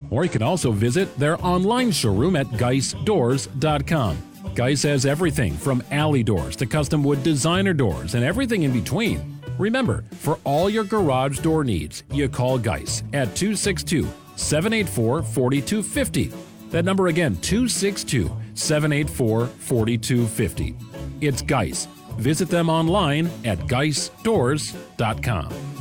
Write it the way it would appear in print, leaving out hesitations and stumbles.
Or you can also visit their online showroom at geissdoors.com. Geiss has everything from alley doors to custom wood designer doors and everything in between. Remember, for all your garage door needs, you call Geiss at 262-784-4250. That number again, 262-784-4250. It's Geiss. Visit them online at geissdoors.com.